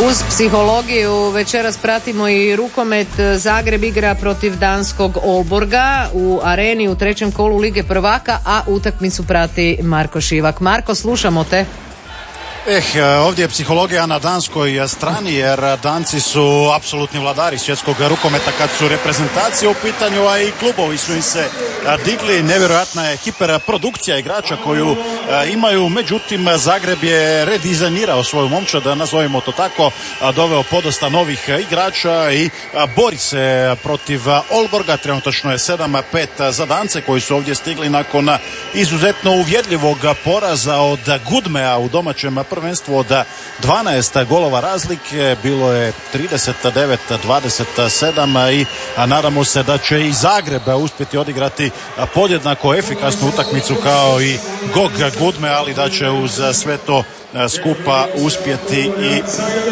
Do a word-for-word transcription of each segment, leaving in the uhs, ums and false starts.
Uz psihologiju večeras pratimo i rukomet. Zagreb igra protiv danskog Aalborga u Areni u trećem kolu Lige prvaka, a utakmicu prati Marko Šivak. Marko, slušamo te. Eh, ovdje je psihologija na danskoj strani, jer Danci su apsolutni vladari svjetskog rukometa kad su reprezentacije u pitanju, a i klubovi su im se digli. Nevjerojatna je hiperprodukcija igrača koju imaju, međutim Zagreb je redizajnirao svoju momčad, nazovimo to tako, doveo podosta novih igrača i bori se protiv Aalborga. Trenutačno je sedam pet za Dance koji su ovdje stigli nakon izuzetno uvjerljivog poraza od Gudmea u domaćem prvenstvu od dvanaest golova razlike. Bilo je trideset devet dvadeset sedam i nadamo se da će i Zagreb uspjeti odigrati podjednako efikasnu utakmicu kao i Gog Gudme, ali da će uz sve to skupa uspjeti i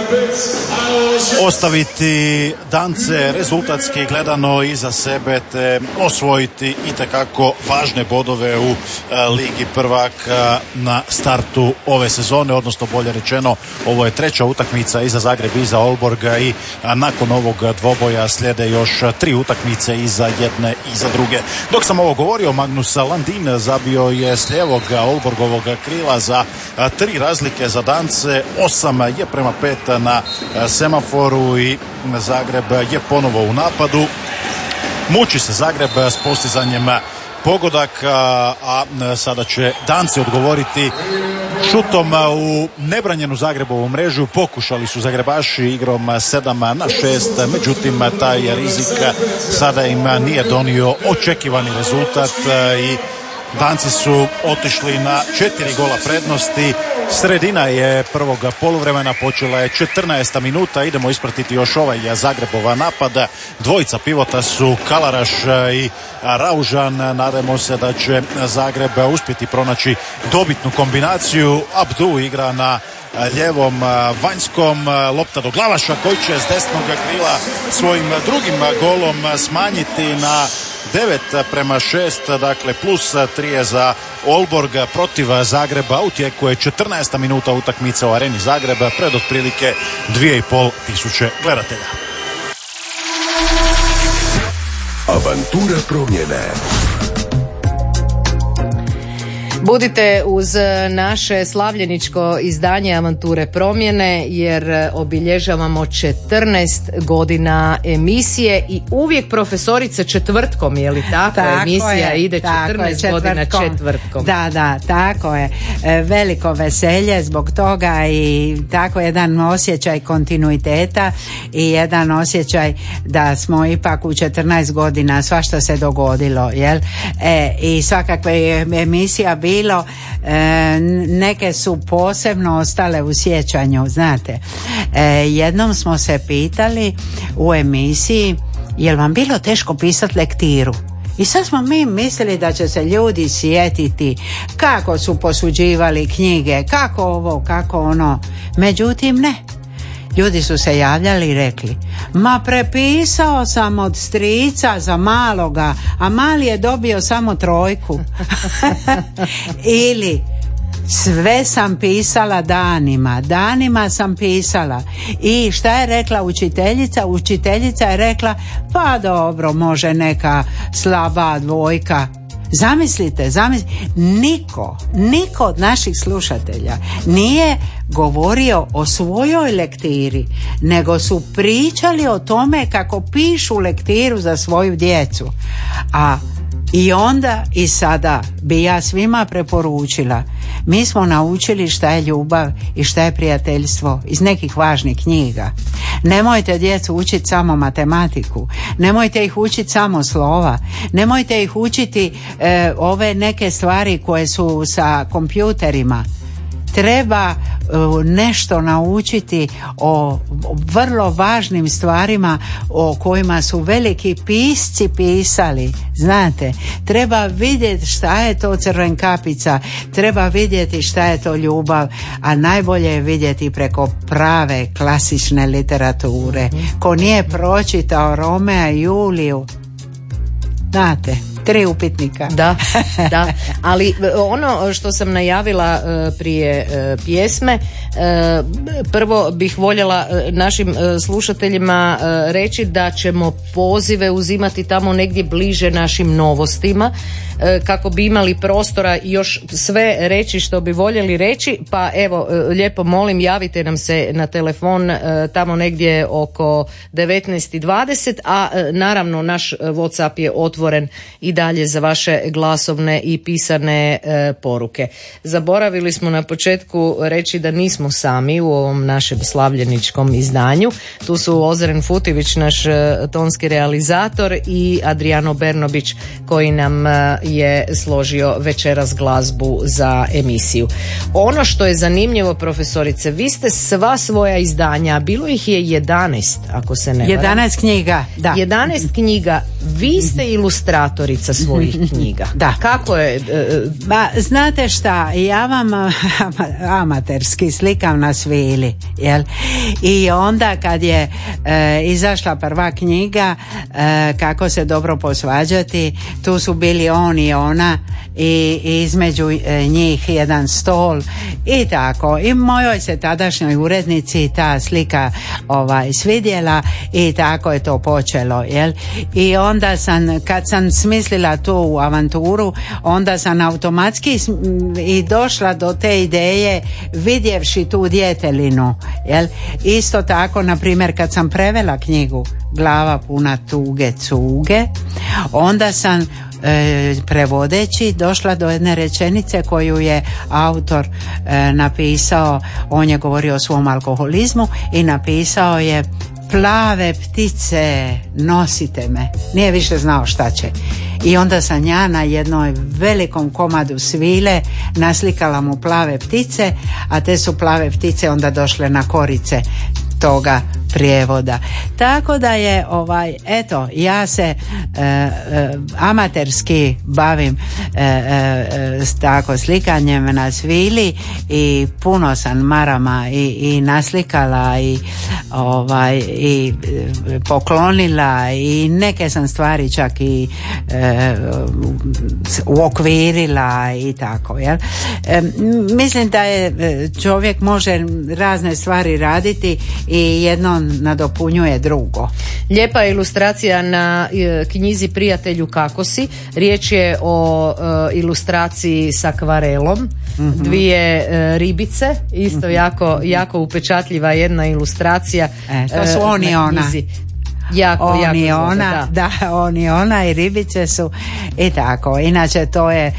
ostaviti Dance rezultatski gledano iza sebe te osvojiti itekako važne bodove u Ligi prvaka na startu ove sezone, odnosno bolje rečeno ovo je treća utakmica i za Zagreb i za Aalborga i nakon ovog dvoboja slijede još tri utakmice i za jedne i za druge. Dok sam ovo govorio, Magnus Landin zabio je s lijevog Aalborgovog krila za tri razlike za Dance, osam je prema pet na semaforu i Zagreb je ponovo u napadu. Muči se Zagreb s postizanjem pogodaka, a sada će Danci odgovoriti šutom u nebranjenu Zagrebovu mrežu. Pokušali su Zagrebaši igrom sedam na šest, međutim taj rizik sada im nije donio očekivani rezultat i Danci su otišli na četiri gola prednosti. Sredina je prvog poluvremena, počela je četrnaesta minuta. Idemo ispratiti još ovaj Zagrebova napad. Dvojica pivota su Kalaraš i Raužan. Nadamo se da će Zagreb uspjeti pronaći dobitnu kombinaciju. Abdu igra na ljevom vanjskom, lopta do Glavaša koji će s desnog krila svojim drugim golom smanjiti na devet prema šest, dakle plus tri je za Aalborg protiv Zagreba. U tijeku je četrnaesta minuta utakmice u Areni Zagreba pred otprilike dvije i pol tisuće gledatelja. Avantura promjene. Budite uz naše slavljeničko izdanje Avanture promjene, jer obilježavamo četrnaest godina emisije i uvijek profesorice četvrtkom, je li tako? Tako emisija je, ide četrnaest je, godina četvrtkom. četvrtkom. Da, da, tako je. Veliko veselje zbog toga i tako jedan osjećaj kontinuiteta i jedan osjećaj da smo ipak u četrnaest godina svašta se dogodilo, jel? E, i svakakve emisija bilo, e, neke su posebno ostale u sjećanju, znate. E, jednom smo se pitali u emisiji, jel vam bilo teško pisati lektiru? I sad smo mi mislili da će se ljudi sjetiti kako su posuđivali knjige, kako ovo, kako ono. Međutim, ne. Ljudi su se javljali i rekli, ma prepisao sam od strica za maloga, a mali je dobio samo trojku. Ili sve sam pisala danima, danima sam pisala. I šta je rekla učiteljica? Učiteljica je rekla, pa dobro, može neka slaba dvojka. Zamislite, zamislite, niko, niko od naših slušatelja nije govorio o svojoj lektiri, nego su pričali o tome kako pišu lektiru za svoju djecu. A i onda i sada bi ja svima preporučila, mi smo naučili šta je ljubav i šta je prijateljstvo iz nekih važnih knjiga. Nemojte djecu učiti samo matematiku, nemojte ih učiti samo slova, nemojte ih učiti e, ove neke stvari koje su sa kompjuterima. Treba uh, nešto naučiti o vrlo važnim stvarima o kojima su veliki pisci pisali, znate. Treba vidjeti šta je to Crvenkapica, treba vidjeti šta je to ljubav, a najbolje je vidjeti preko prave klasične literature. Ko nije pročitao Romea i Juliju, znate, Tri upitnika. Da, da, ali ono što sam najavila prije pjesme, prvo bih voljela našim slušateljima reći da ćemo pozive uzimati tamo negdje bliže našim novostima, kako bi imali prostora još sve reći što bi voljeli reći, pa evo lijepo molim, javite nam se na telefon tamo negdje oko devetnaest i dvadeset, a naravno naš WhatsApp je otvoren i dalje za vaše glasovne i pisane e, poruke. Zaboravili smo na početku reći da nismo sami u ovom našem slavljeničkom izdanju. Tu su Ozren Futivić, naš e, tonski realizator, i Adriano Bernobić koji nam e, je složio večeras glazbu za emisiju. Ono što je zanimljivo, profesorice, vi ste sva svoja izdanja, bilo ih je jedanaest, ako se ne varam. jedanaest knjiga, da. jedanaest knjiga, vi ste ilustratorica svojih knjiga. Da. Kako je? Ba, znate šta, ja vam amaterski slikam na svili, jel? I onda kad je e, izašla prva knjiga, e, Kako se dobro posvađati, tu su bili on i ona i, i između e, njih jedan stol i tako. I mojoj se tadašnjoj urednici ta slika ovaj, svidjela i tako je to počelo, jel? I onda sam, kad sam smislila tu avanturu, onda sam automatski i došla do te ideje vidjevši tu djetelinu, jel? Isto tako, na primjer, kad sam prevela knjigu Glava puna tuge cuge, onda sam e, prevodeći došla do jedne rečenice koju je autor e, napisao. On je govorio o svom alkoholizmu i napisao je: plave ptice, nosite me. Nije više znao šta će. I onda sam ja na jednoj velikom komadu svile naslikala mu plave ptice, a te su plave ptice onda došle na korice toga prijevoda. Tako da je ovaj, eto, ja se e, e, amaterski bavim e, e, tako slikanjem na svili i puno sam marama i, i naslikala i ovaj i e, poklonila i neke sam stvari čak i e, uokvirila i tako, jel? E, mislim da je čovjek može razne stvari raditi i jedno nadopunjuje drugo. Lijepa ilustracija na e, knjizi Prijatelju kako si. Riječ je o e, ilustraciji s akvarelom. Mm-hmm. Dvije e, ribice, isto mm-hmm. jako, jako upečatljiva jedna ilustracija. E, to su on i ona. Jako, on jako i ona, da. da, on i ona i ribice su i tako. Inače to je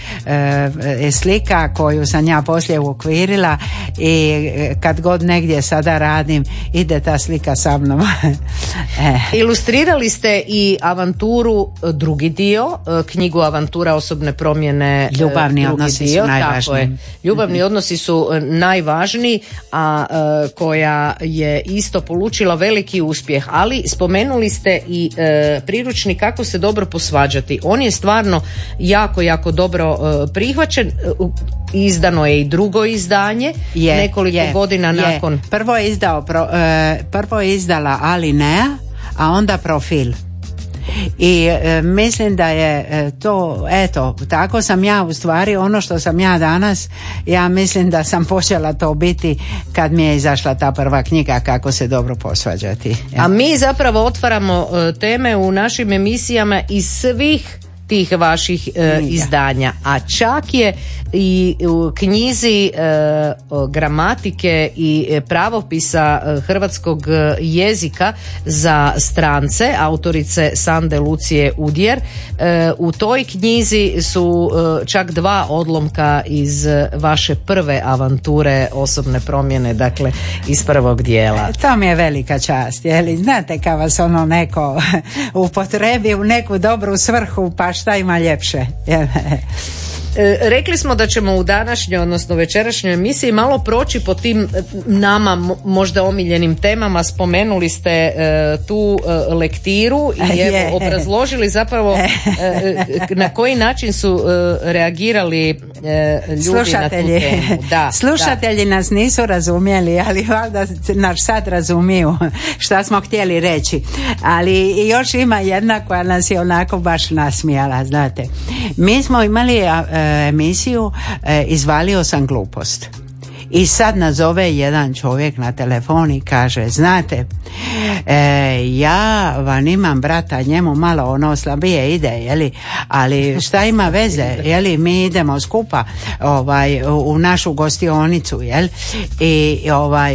e, slika koju sam ja poslije uokvirila i kad god negdje sada radim, ide ta slika sa mnom. e. Ilustrirali ste i avanturu drugi dio, knjigu Avantura osobne promjene. Ljubavni drugi odnosi dio, su najvažniji. Ljubavni mm-hmm. odnosi su najvažniji, a koja je isto polučila veliki uspjeh, ali spomenuli ste i e, priručnik Kako se dobro posvađati. On je stvarno jako, jako dobro e, prihvaćen. Izdano je i drugo izdanje je, nekoliko je, godina je. nakon. Prvo je izdao pro, e, prvo je izdala Alinea, a onda Profil. I e, mislim da je e, to, eto, tako sam ja u stvari ono što sam ja danas, ja mislim da sam počela to biti kad mi je izašla ta prva knjiga Kako se dobro posvađati. Ja. A mi zapravo otvaramo e, teme u našim emisijama iz svih tih vaših e, izdanja, a čak je i u knjizi e, gramatike i pravopisa e, hrvatskog jezika za strance autorice Sande Lucije Udjer. E, u toj knjizi su e, čak dva odlomka iz vaše prve avanture Osobne promjene, dakle iz prvog dijela. To mi je velika čast, jeli? Znate kad vas ono neko upotrebi u neku dobru svrhu, pa šta ima ljepše? E, rekli smo da ćemo u današnjoj, odnosno večerašnjoj emisiji malo proći po tim nama možda omiljenim temama. Spomenuli ste e, tu e, lektiru i evo je. obrazložili zapravo e, na koji način su e, reagirali e, ljudi slušatelji, na tu temu. Da, slušatelji da. nas nisu razumjeli, ali valjda naš sad razumiju šta smo htjeli reći. Ali još ima jedna koja nas je onako baš nasmijala, znate. Mi smo imali a, emisiju e, Izvalio sam glupost. I sad nazove jedan čovjek na telefon i kaže, znate, e, ja vam imam brata, njemu malo ono slabije ide, jeli, ali šta ima veze, jeli, mi idemo skupa ovaj, u našu gostionicu, jel, i ovaj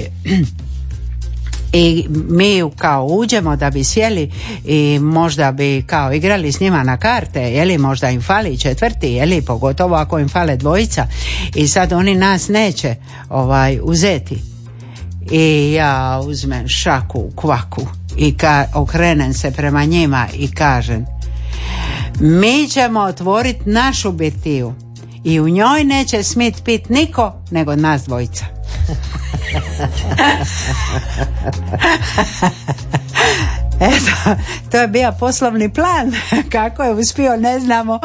i mi kao uđemo da bi sjeli i možda bi kao igrali s njima na karte, jeli, možda im fali četvrti, jeli, pogotovo ako im fale dvojica, i sad oni nas neće ovaj uzeti. I ja uzmem šaku, kvaku i ka, okrenem se prema njima i kažem, mi ćemo otvoriti našu birtiju i u njoj neće smit pit niko nego nas dvojica. Eto, to je bio poslovni plan. Kako je uspio ne znamo.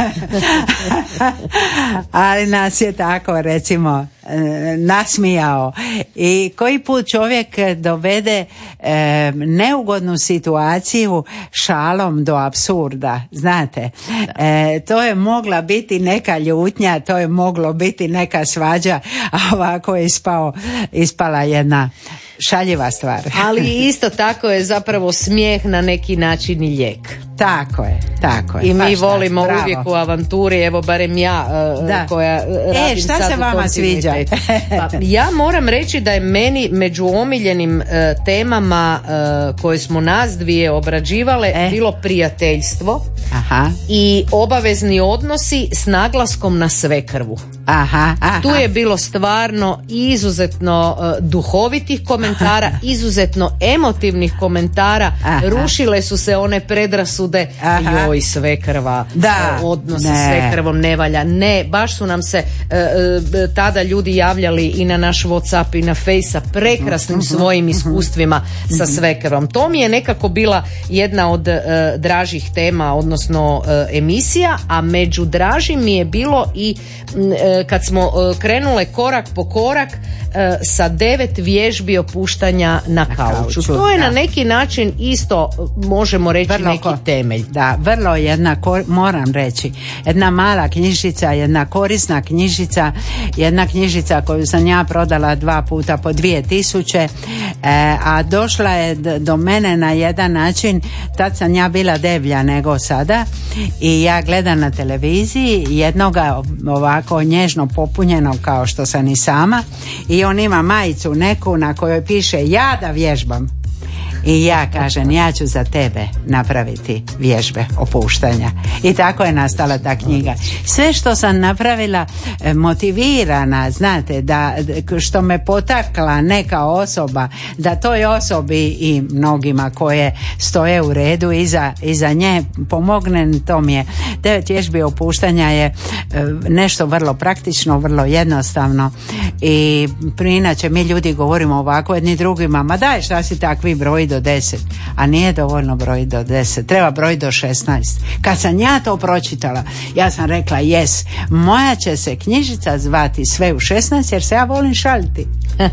Ali nas je tako, recimo, nasmijao. I koji put čovjek dovede e, neugodnu situaciju šalom do apsurda, znate. E, to je mogla biti neka ljutnja, to je moglo biti neka svađa, a ovako je ispao, ispala jedna šaljiva stvar. Ali isto tako je zapravo smijeh na neki način i lijek. Tako je, tako je. I mi baš volimo tak, uvijek u avanturi, evo barem ja da. koja radim e, šta sad se vama sviđa? Pa, ja moram reći da je meni među omiljenim uh, temama uh, koje smo nas dvije obrađivale e. bilo prijateljstvo. Aha. I obavezni odnosi s naglaskom na svekrvu. Aha, aha. Tu je bilo stvarno izuzetno uh, duhovitih komentara, izuzetno emotivnih komentara. Aha. Rušile su se one predrasude, aha, joj svekrva, da, odnos sa ne. svekrvom ne valja. Ne, baš su nam se uh, uh, tada ljudi javljali i na naš WhatsApp i na Face sa prekrasnim uh-huh, svojim iskustvima uh-huh, sa svekrvom. To mi je nekako bila jedna od uh, dražih tema, odnosno uh, emisija, a među dražim mi je bilo i uh, kad smo uh, krenule korak po korak uh, sa devet vježbi opuštanja na, na kauču. kauču. To je da. na neki način isto, možemo reći, vrlo neki ko, temelj. Da, vrlo jedna, moram reći, jedna mala knjižica, jedna korisna knjižica, jedna knjižica koju sam ja prodala dva puta po dvije tisuće, e, a došla je do mene na jedan način, tad sam ja bila deblja nego sada, i ja gledam na televiziji jednoga ovako nježno popunjenog kao što sam i sama, i on ima majicu neku na kojoj piše ja da vježbam. I ja kažem, ja ću za tebe napraviti vježbe opuštanja. I tako je nastala ta knjiga. Sve što sam napravila motivirana, znate, da, što me potakla neka osoba, da toj osobi i mnogima koje stoje u redu iza, iza nje pomognem, to mi je. Devet vježbi opuštanja je nešto vrlo praktično, vrlo jednostavno, i inače mi ljudi govorimo ovako jedni drugima, ma daj šta si takvi broj do deset, a nije dovoljno broj do deset, treba broj do šesnaest. Kad sam ja to pročitala, ja sam rekla jes, moja će se knjižica zvati sve u šesnaest jer se ja volim šaliti.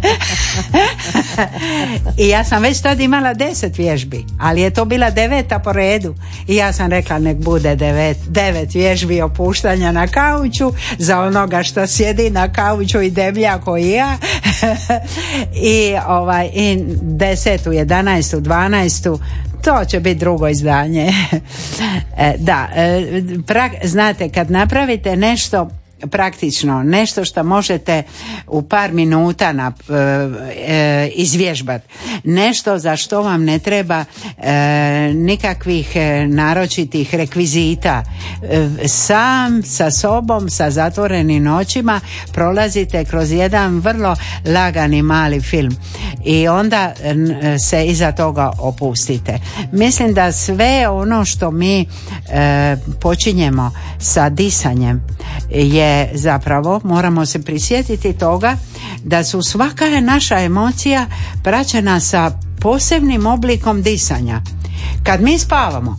I ja sam već tad imala deset vježbi, ali je to bila deveta po redu, i ja sam rekla nek bude devet, devet vježbi opuštanja na kauču za onoga što sjedi na kauču i deblja koji ja. I ovaj i desetu, jedanaestu, dvanaestu, to će biti drugo izdanje. Da, pra, znate, kad napravite nešto praktično, nešto što možete u par minuta na, e, e, izvježbati, nešto za što vam ne treba e, nikakvih e, naročitih rekvizita, e, sam sa sobom, sa zatvorenim očima prolazite kroz jedan vrlo lagani mali film. i onda se iza toga opustite. Mislim da sve ono što mi e, počinjemo sa disanjem je zapravo, moramo se prisjetiti toga da su svaka je naša emocija praćena sa posebnim oblikom disanja. Kad mi spavamo,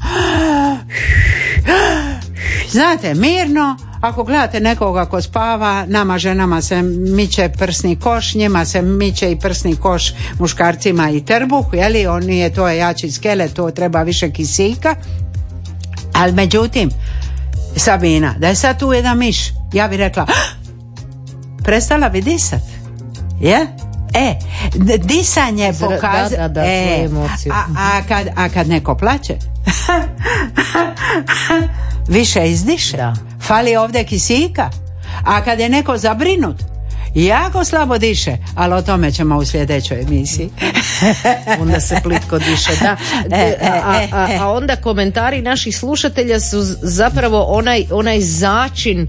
znate, mirno, ako gledate nekoga ko spava, nama ženama se miče prsni koš, njima se miče i prsni koš, muškarcima i trbuh, jeli, on nije, to je jači skelet, to treba više kisika. Ali međutim, Sabina, da je sad tu jedan miš, ja bi rekla, prestala bi disat, je? E, disanje pokazuje, da, da, da, e, a, a, kad, a kad neko plače više izdiše, da. Fali ovdje kisika, a kad je neko zabrinut jako slabo diše, ali o tome ćemo u sljedećoj emisiji. Onda se plitko diše, da. E, e, a, a, a onda komentari naših slušatelja su zapravo onaj, onaj začin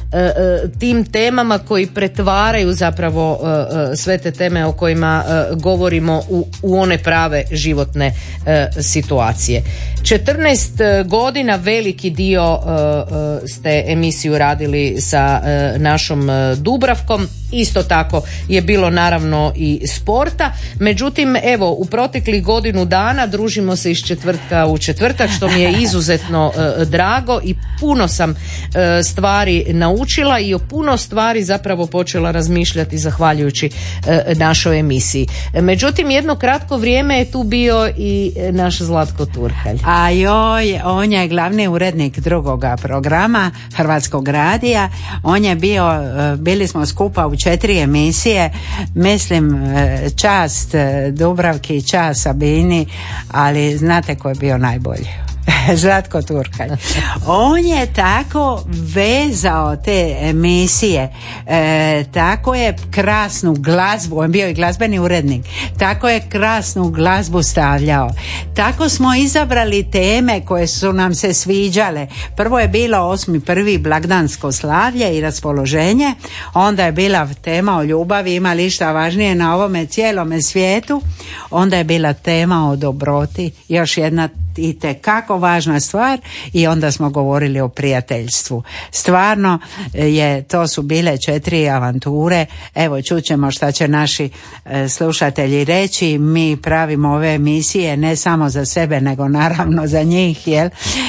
tim temama koji pretvaraju zapravo sve te teme o kojima govorimo u, u one prave životne situacije. četrnaest godina veliki dio ste emisiju radili sa našom Dubravkom. Isto tako je bilo naravno i sporta. Međutim, evo, u proteklih godinu dana družimo se iz četvrtka u četvrtak, što mi je izuzetno e, drago i puno sam e, stvari naučila i o puno stvari zapravo počela razmišljati zahvaljujući e, našoj emisiji. Međutim, jedno kratko vrijeme je tu bio i naš Zlatko Turkalj. A joj, on je glavni urednik drugoga programa Hrvatskog radija. On je bio, bili smo skupa u četiri emisije, mislim, čast Dubravki, čast Sabini, ali znate ko je bio najbolji? Zlatko Turkalj. On je tako vezao te emisije, e, tako je krasnu glazbu, on bio i glazbeni urednik, tako je krasnu glazbu stavljao, tako smo izabrali teme koje su nam se sviđale. Prvo je bilo osmi prvi blagdansko slavlje i raspoloženje, onda je bila tema o ljubavi, ima li šta važnije na ovome cijelome svijetu, onda je bila tema o dobroti, još jedna i tekako važna stvar, i onda smo govorili o prijateljstvu. Stvarno je, to su bile četiri avanture. Evo, čućemo šta će naši e, slušatelji reći. Mi pravimo ove emisije ne samo za sebe, nego naravno za njih, jel?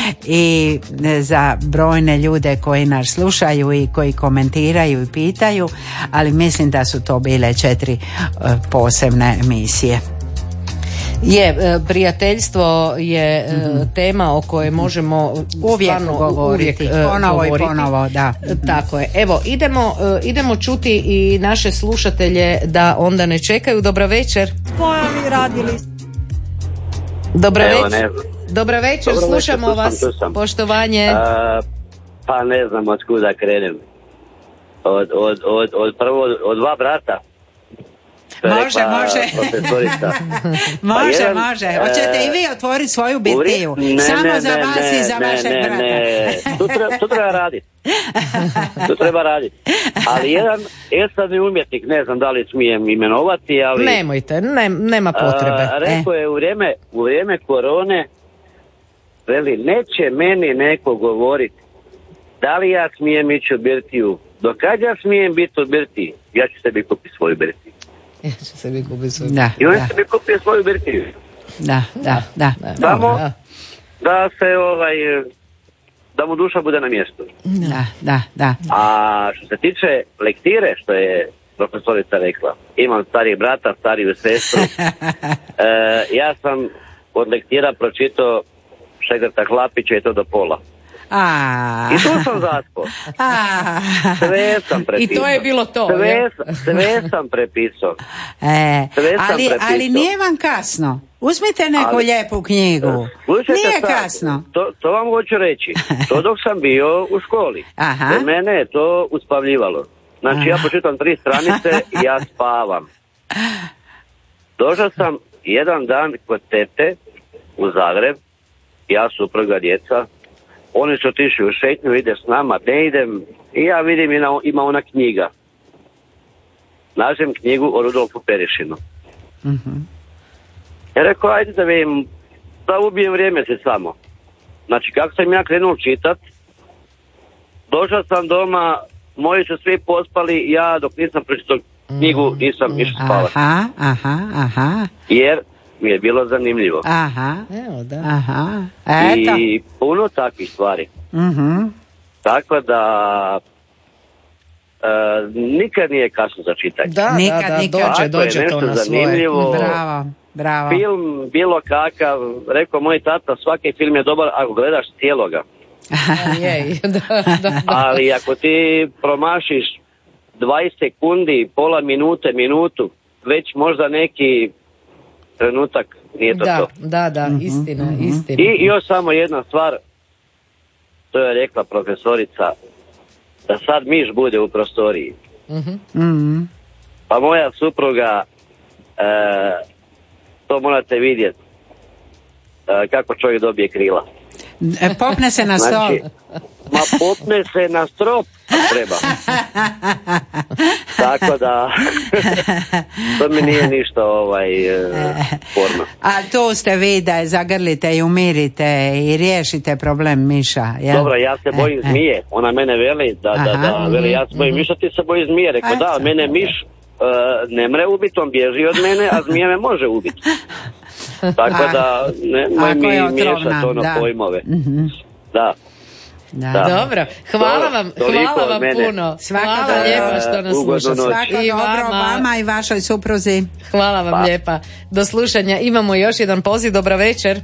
I e, za brojne ljude koji nas slušaju i koji komentiraju i pitaju, ali mislim da su to bile četiri e, posebne emisije. Je, prijateljstvo je mm-hmm. tema o kojoj možemo uvijek stvarno, govoriti, uvijek, ponovo govoriti. i ponovo, da. Tako je. Evo, idemo, idemo čuti i naše slušatelje da onda ne čekaju. Dobra večer. Koja mi radili? Dobra Evo, večer. ne. Dobra večer, Dobro slušamo večer, tu vas. sam, tu sam. Poštovanje. A, pa ne znam od kuda krenem. Od, od, od, od prvo, od dva brata. Može, može. može, jedan, može. Hoćete i vi otvoriti svoju birtiju? Ne, Samo ne, za ne, vas ne, i za ne, vašeg ne, brata. Ne. Tu, treba, tu treba raditi. Tu treba raditi. Ali jedan estradni umjetnik, ne znam da li smijem imenovati, ali... Nemojte, ne, nema potrebe. A, rekao je u vrijeme, u vrijeme korone, veli, neće meni neko govoriti da li ja smijem ići u birtiju. Dok kad ja smijem biti u birtiji, ja ću sebi kupiti svoju birtiju. Ja ću sebi kupiti svoju Da, I on da. sebi kupio svoju birtiju. Da, da, da. Samo Da. da se ovaj, da mu duša bude na mjestu. Da, da, da. A što se tiče lektire, što je profesorica rekla, imam starih brata, stariju sestru. e, ja sam od lektira pročitao Šegrta Hlapića i to do pola. A. I tu sam zaspao. A. Sve sam prepisao. I to je bilo to, Sve, je? sve sam prepisao. E, Sve sam ali, prepisao. ali nije vam kasno. Uzmite neku Ali- lijepu knjigu. Slušajte Nije sad, kasno. To, to vam hoću reći. To dok sam bio u školi. Aha. Za mene je to uspavljivalo. Znači ja počitam tri stranice i ja spavam. Došao sam jedan dan kod tete u Zagreb, ja, supruga, djeca. Oni su otišli u šetnju, ide s nama, ne idem. I ja vidim ima, ima ona knjiga. Nađem knjigu o Rudolfu Perišinu. Mhm. Ja rekao, ajde da vidim, da ubijem vrijeme se samo. Znači, kako sam ja krenuo čitat, došao sam doma, moji su svi pospali, ja dok nisam pročitao knjigu nisam išao spavati. Aha, aha, aha. Jer mi je bilo zanimljivo. Aha, Evo, da. aha. Eto. I puno takvih stvari. Mhm. Tako da e, nikad nije kasno za čitanje. Da, Nikad, da, da, nikad. dođe, Ako je dođe to nešto na svoje. zanimljivo, Bravo, bravo. film bilo kakav, rekao moj tata, svaki film je dobar ako gledaš cijeloga. Je, da, da, da. Ali ako ti promašiš dvadeset sekundi, pola minute, minutu, već možda neki trenutak nije to Da, to. da, da, istina, istina. I još samo jedna stvar, to je rekla profesorica, da sad miš bude u prostoriji. Mhm. Pa moja supruga, e, to morate vidjeti, e, kako čovjek dobije krila. E, Popne se na stol. Znači, ma popne se na strop, ako treba. Tako da, to mi nije ništa ovaj, e, sporno. A to ste vi da je zagrlite i umirite i riješite problem miša. Jel? Dobro, ja se bojim E, e. zmije. Ona mene veli da, da, da, Aha. veli, ja se bojim miša, ti se boji zmije. Rekao, Eto. da, mene miš uh, ne mre ubiti, on bježi od mene, a zmije me može ubiti. Tako A- da, ne, moj ako mi je miješati otrovna, ono da. pojmove. Mhm. Da. Da. Da. Dobro, hvala Dobro, vam, toliko hvala od vam mene. puno. Svaka Hvala dobro. lijepa što nas Ugodnu slušate. noć. Svako I dobro vama. vama i vašoj supruzi. Hvala vam Pa. lijepa. Do slušanja. Imamo još jedan poziv. Dobra večer.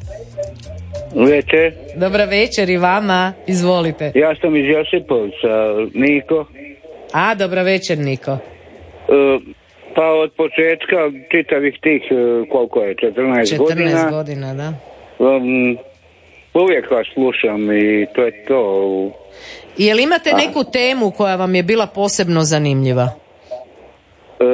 Večer, Dobra večer i vama. Izvolite. ja sam iz Josipovca, Niko. A, dobra večer, Niko. E, pa od početka čitavih tih, e, koliko je, četrnaest godina, četrnaest godina, da. um, uvijek vas slušam i to je to. Jel imate neku temu koja vam je bila posebno zanimljiva? E,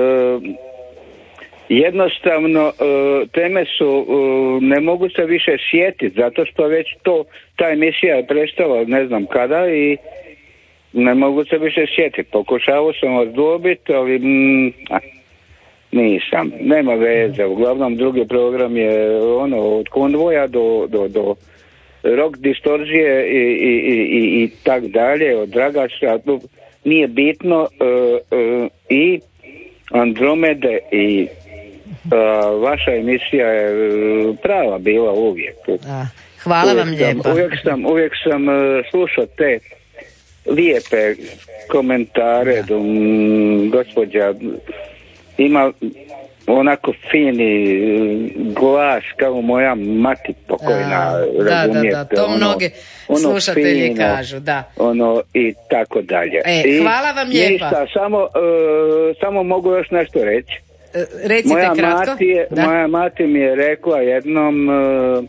jednostavno, e, teme su, e, ne mogu se više sjetiti, zato što već to, ta emisija je prestala ne znam kada i ne mogu se više sjetiti. Pokušavao sam vas dobiti, ali mm, a, nisam. Nema veze. Uglavnom drugi program je ono od konvoja do, do, do rock distorzije i, i, i, i, i tak dalje, od Dragača. Nije bitno. E, e, I Andromede i a, vaša emisija je e, prava bila uvijek. A, hvala vam Uvijek sam- lijepa. Uvijek sam, uvijek sam e, slušao te lijepe komentare. Do, mm, gospođa ima onako fini e, glas kao moja mati pokojna, A, da, da, razumijete, da, to ono- mnogi ono slušatelji fino, kažu, da. ono i tako dalje. E, I hvala vam lijepa. Ništa, samo, e, samo mogu još nešto reći. E, Recite Moja kratko. mati, je, Da. moja mati mi je rekla jednom, e,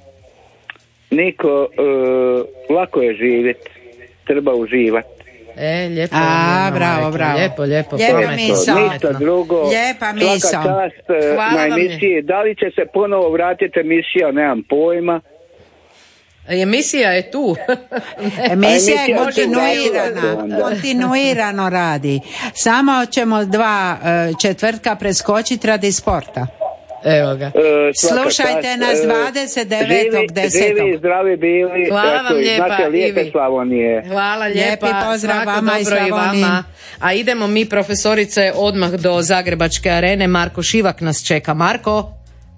Niko, e, lako je živjeti, treba uživati. E, lijepo. A, vam je, bravo, majke, bravo. Lijepo, lijepo, Lijepa pametno, misao. Ništa pametno. drugo. Lijepa misao. Svaka čast e, Hvala na vam je. emisiji. Da li će se ponovo vratiti emisija, nemam pojma. Emisija je tu. Emisija je emisija kontinuirana, može. kontinuirano radi. Samo ćemo dva e, četvrtka preskočiti radi sporta. Evo ga. E, svaka Slušajte čast. nas E, dvadeset devetog živi- desetog Živi i zdravi bili. Hvala Eto, vam iz lijepa, naše lijepe Ivi. Slavonije. Hvala lijepa. Lijepi pozdrav Svako vama i dobro i Slavoniji. vama. A idemo mi, profesorice, odmah do Zagrebačke arene. Marko Šivak nas čeka. Marko?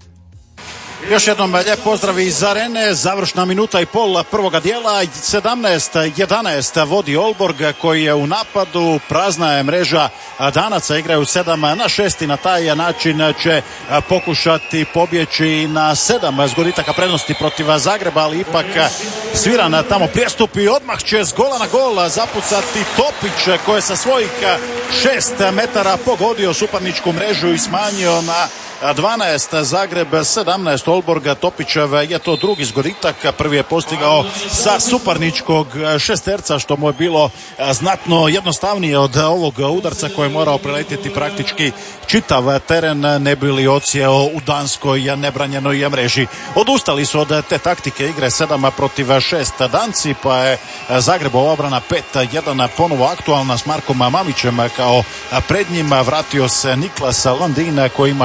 Još jednom lijep pozdrav iz arene, završna minuta i pol prvoga dijela, sedamnaest jedanaest vodi Olborg koji je u napadu, prazna je mreža Danaca, igraju sedam na šest i na taj način će pokušati pobjeći na sedam zgoditaka prednosti protiv Zagreba, ali ipak sviran tamo prijestup i odmah će s gola na gol zapucati Topić koji je sa svojih šest metara pogodio suparničku mrežu i smanjio na dvanaest, Zagreb sedamnaest, Olborga. Topićev je to drugi zgoditak, prvi je postigao sa suparničkog šesterca, što mu je bilo znatno jednostavnije od ovog udarca koji je morao preletjeti praktički čitav teren, ne bi li odsjeo u danskoj nebranjenoj mreži. Odustali su od te taktike igre sedam protiv šest Danci, pa je Zagrebova obrana pet jedan ponovo aktualna s Markom Mamićem kao pred njim. Vratio se Niklas Landin koji ima šest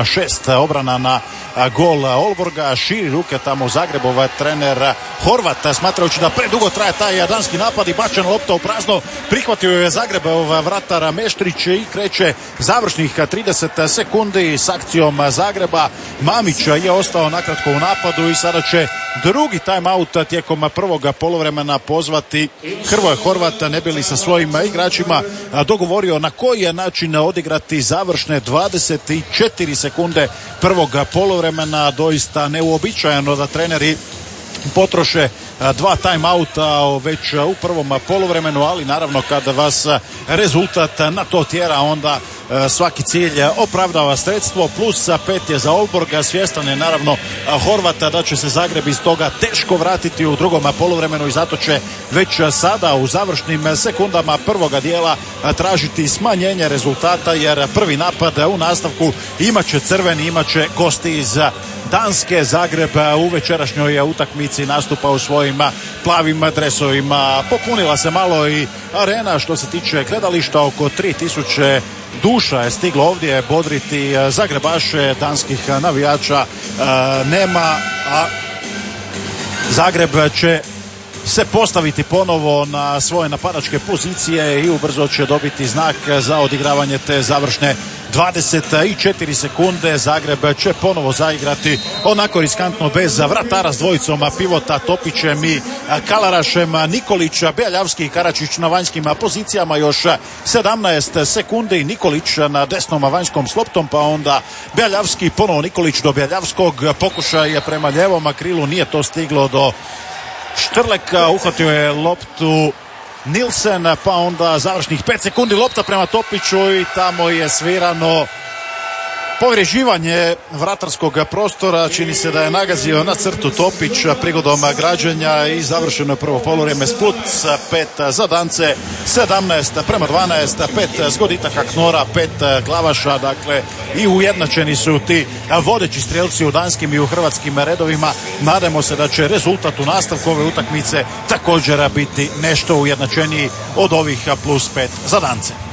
obrana na gol Olborga, širi ruke tamo u Zagrebu trener Horvat, smatrajući da predugo traje taj danski napad i bačena lopta u prazno, prihvatio je Zagrebov vratar Meštrić i kreće završnih trideset sekundi s akcijom Zagreba. Mamić je ostao nakratko u napadu i sada će drugi timeout tijekom prvog poluvremena pozvati Hrvoje Horvat, ne bi li sa svojim igračima dogovorio na koji je način odigrati završne dvadeset četiri sekunde prvog poluvremena. Doista neuobičajeno da treneri potroše dva timeouta već u prvom poluvremenu, ali naravno kada vas rezultat na to tjera, onda svaki cilj opravdava sredstvo. Plus pet je za Olborga, svjestan je naravno Horvata da će se Zagreb iz toga teško vratiti u drugom poluvremenu i zato će već sada u završnim sekundama prvoga dijela tražiti smanjenje rezultata, jer prvi napad u nastavku imat će crveni, imat će gosti iz Danske. Zagreb u večerašnjoj utakmici nastupa u svojim plavim dresovima. Popunila se malo i arena što se tiče gledališta, oko tri tisuće duša je stiglo ovdje bodriti Zagrebaše, danskih navijača nema, a Zagreb će se postaviti ponovo na svoje napadačke pozicije i ubrzo će dobiti znak za odigravanje te završne dvadeset četiri sekunde. Zagreb će ponovo zaigrati onako riskantno bez vratara s dvojicom pivota Topićem i Kalarašem. Nikolić, Beljavski i Karačić na vanjskim pozicijama, još sedamnaest sekundi. Nikolić na desnom vanjskom s loptom, pa onda Beljavski, ponovo Nikolić do Beljavskog, pokušaj prema ljevom krilu, nije to stiglo do Štrleka, uhvatio je loptu Nilsen, pa onda završnih pet sekundi lopta prema Topiću i tamo je svirano povređivanje vratarskog prostora. Čini se da je nagazio na crtu Topić prigodom građenja i završeno je prvo poluvrijeme. Split pet za Dance, sedamnaest prema dvanaest, pet zgoditaka Knora, pet Glavaša, dakle i ujednačeni su ti vodeći strelci u danskim i u hrvatskim redovima. Nadamo se da će rezultat u nastavku ove utakmice također biti nešto ujednačeniji od ovih plus pet za Dance.